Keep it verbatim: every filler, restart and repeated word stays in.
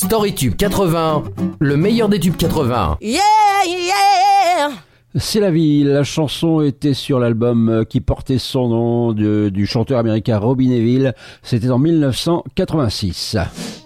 StoryTube quatre-vingts, le meilleur des tubes quatre-vingts. Yeah, yeah. C'est la vie. La chanson était sur l'album qui portait son nom de, du chanteur américain Robbie Nevil. C'était en mille neuf cent quatre-vingt-six.